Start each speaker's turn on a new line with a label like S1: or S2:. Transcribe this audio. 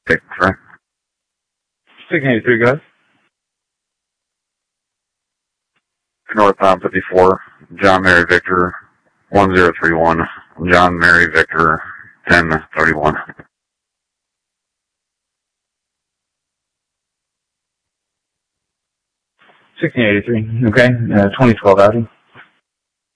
S1: Take control.
S2: 1683, guys.
S1: Northbound 54, John Mary Victor 1031, John Mary Victor 1031.
S2: 1683, okay, 2012 Audi.